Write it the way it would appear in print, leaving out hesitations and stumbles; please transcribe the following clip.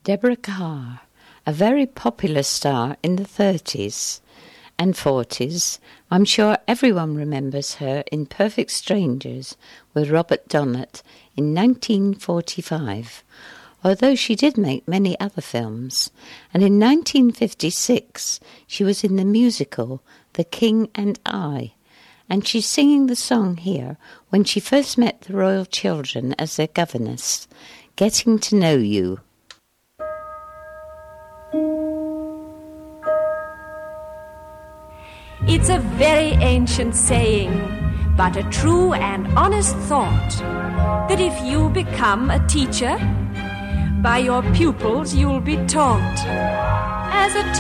Deborah Kerr, a very popular star in the 30s and 40s. I'm sure everyone remembers her in Perfect Strangers with Robert Donat in 1945, although she did make many other films. And in 1956, she was in the musical The King and I, and she's singing the song here when she first met the royal children as their governess, Getting to Know You. It's a very ancient saying, but a true and honest thought, that if you become a teacher, by your pupils you'll be taught. As a